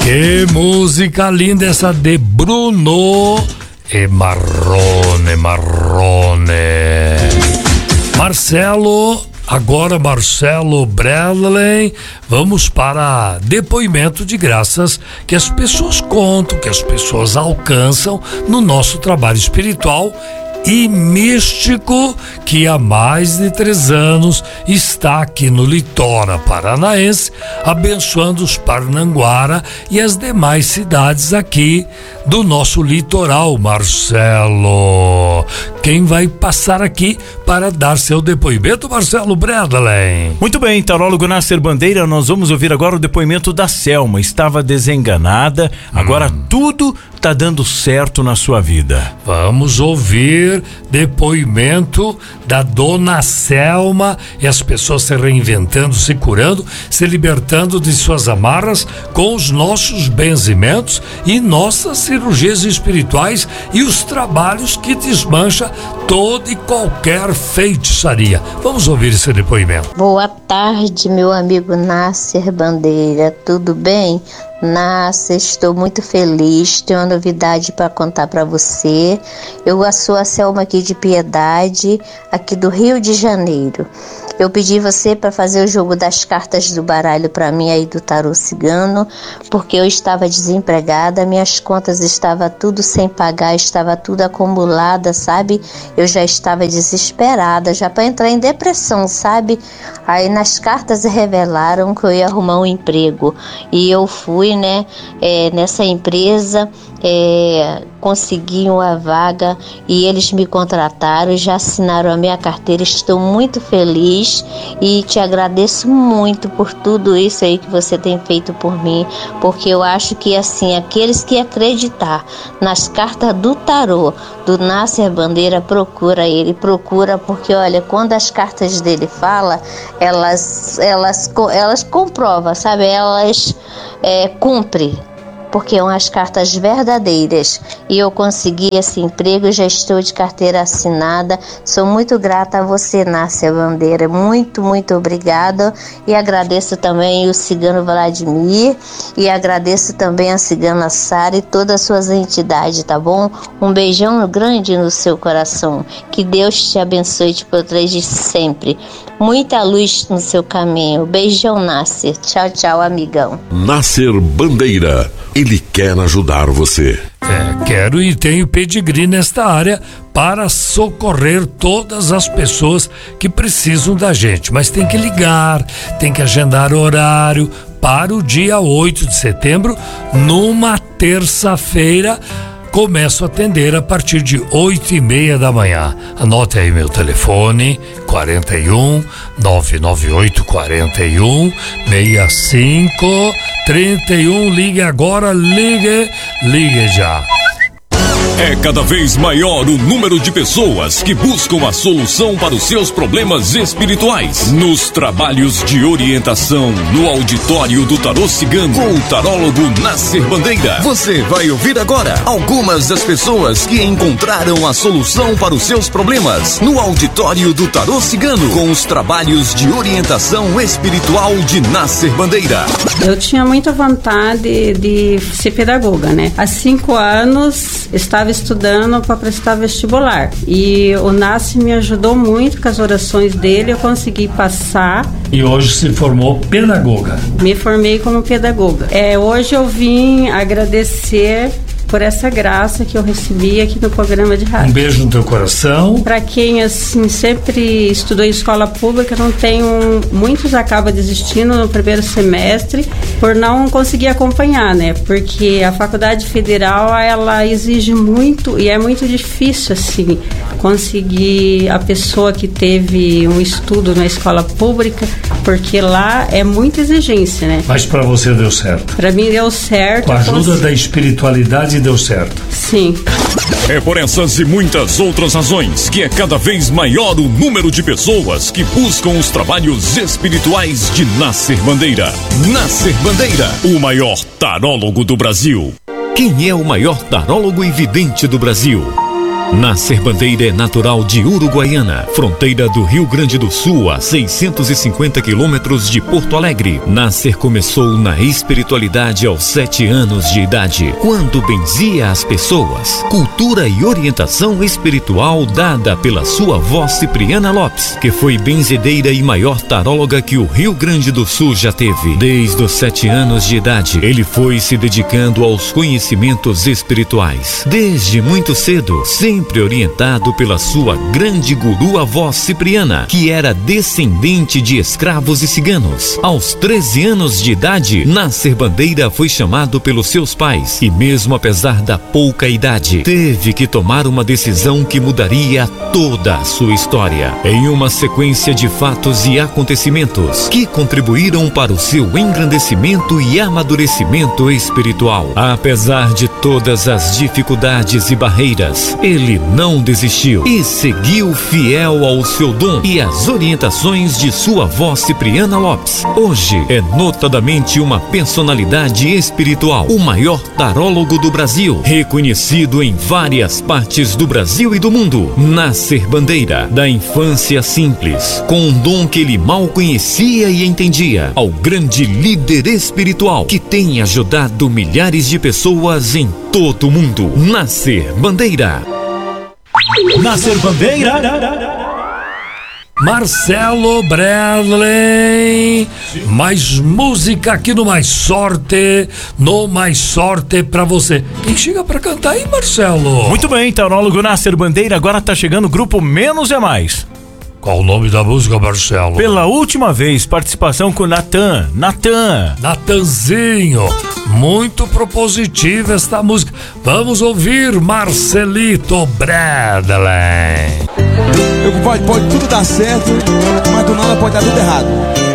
Que música linda essa de Bruno e Marrone. Marcelo Bradley, vamos para depoimento de graças que as pessoas contam, que as pessoas alcançam no nosso trabalho espiritual e místico, que há mais de 3 anos está aqui no litoral paranaense, abençoando os Parnanguara e as demais cidades aqui do nosso litoral. Marcelo, quem vai passar aqui para dar seu depoimento? Marcelo Bradley. Muito bem, tarólogo Nasser Bandeira, nós vamos ouvir agora o depoimento da Selma. Estava desenganada, agora tudo tá dando certo na sua vida. Vamos ouvir depoimento da dona Selma e as pessoas se reinventando, se curando, se libertando de suas amarras com os nossos benzimentos e nossas cirurgias espirituais e os trabalhos que desmancha toda e qualquer feitiçaria. Vamos ouvir esse depoimento. Boa tarde, meu amigo Nasser Bandeira, tudo bem? Nasser, estou muito feliz, tenho uma novidade para contar para você. Eu sou a Selma aqui de Piedade, aqui do Rio de Janeiro. Eu pedi você para fazer o jogo das cartas do baralho para mim aí do tarô cigano, porque eu estava desempregada, minhas contas estavam tudo sem pagar, estava tudo acumulada, sabe? Eu já estava desesperada, já para entrar em depressão, sabe? Aí nas cartas revelaram que eu ia arrumar um emprego e eu fui, né, nessa empresa, consegui uma vaga e eles me contrataram, já assinaram a minha carteira, estou muito feliz e te agradeço muito por tudo isso aí que você tem feito por mim, porque eu acho que assim, aqueles que acreditar nas cartas do tarô do Nasser Bandeira, procura porque olha, quando as cartas dele falam, elas comprovam, sabe, elas cumprem, porque são as cartas verdadeiras. E eu consegui esse emprego, já estou de carteira assinada. Sou muito grata a você, Nasser Bandeira. Muito, muito obrigada. E agradeço também o cigano Vladimir. E agradeço também a cigana Sara e todas as suas entidades, tá bom? Um beijão grande no seu coração. Que Deus te abençoe e te proteja sempre. Muita luz no seu caminho. Beijão, Nasser. Tchau, tchau, amigão. Nasser Bandeira. Ele quer ajudar você. Quero e tenho pedigree nesta área para socorrer todas as pessoas que precisam da gente. Mas tem que ligar, tem que agendar horário para o dia 8 de setembro, numa terça-feira. Começo a atender a partir de 8:30 da manhã. Anote aí meu telefone, 41 998 41 65 31. Ligue agora, ligue já. É cada vez maior o número de pessoas que buscam a solução para os seus problemas espirituais. Nos trabalhos de orientação no auditório do Tarô Cigano, com o tarólogo Nasser Bandeira. Você vai ouvir agora algumas das pessoas que encontraram a solução para os seus problemas no auditório do Tarô Cigano, com os trabalhos de orientação espiritual de Nasser Bandeira. Eu tinha muita vontade de ser pedagoga, né? Há 5 anos estava estudando para prestar vestibular e o Nasser me ajudou muito com as orações dele, eu consegui passar. E hoje se formou pedagoga. Me formei como pedagoga. Hoje eu vim agradecer por essa graça que eu recebi aqui no programa de rádio. Um beijo no teu coração. Para quem assim sempre estudou em escola pública, muitos acabam desistindo no primeiro semestre por não conseguir acompanhar, né? Porque a faculdade federal, ela exige muito e é muito difícil assim conseguir a pessoa que teve um estudo na escola pública, porque lá é muita exigência, né? Mas para você deu certo? Para mim deu certo. Com a ajuda da espiritualidade deu certo? Sim. É por essas e muitas outras razões que é cada vez maior o número de pessoas que buscam os trabalhos espirituais de Nasser Bandeira. Nasser Bandeira, o maior tarólogo do Brasil. Quem é o maior tarólogo e vidente do Brasil? Nascer Bandeira é natural de Uruguaiana, fronteira do Rio Grande do Sul, a 650 quilômetros de Porto Alegre. Nascer começou na espiritualidade aos 7 anos de idade, quando benzia as pessoas. Cultura e orientação espiritual dada pela sua avó Cipriana Lopes, que foi benzedeira e maior taróloga que o Rio Grande do Sul já teve. Desde os 7 anos de idade, ele foi se dedicando aos conhecimentos espirituais. Desde muito cedo, sempre orientado pela sua grande guru avó Cipriana, que era descendente de escravos e ciganos. Aos 13 anos de idade, Nascer Bandeira foi chamado pelos seus pais e, mesmo apesar da pouca idade, teve que tomar uma decisão que mudaria toda a sua história. Em uma sequência de fatos e acontecimentos que contribuíram para o seu engrandecimento e amadurecimento espiritual. Apesar de todas as dificuldades e barreiras, ele não desistiu e seguiu fiel ao seu dom e às orientações de sua avó Cipriana Lopes. Hoje é notadamente uma personalidade espiritual, o maior tarólogo do Brasil, reconhecido em várias partes do Brasil e do mundo. Nascer Bandeira, da infância simples, com um dom que ele mal conhecia e entendia, ao grande líder espiritual que tem ajudado milhares de pessoas em todo o mundo. Nascer Bandeira. Nascer Bandeira. Marcelo Bradley, mais música aqui no Mais Sorte pra você. Quem chega pra cantar aí, Marcelo? Muito bem, tarólogo Nascer Bandeira, agora tá chegando o grupo Menos é Mais. Qual o nome da música, Marcelo? Pela última vez, participação com Natanzinho, muito propositiva esta música. Vamos ouvir Marcelito Bradley. Pode tudo dar certo, mas do nada pode dar tudo errado.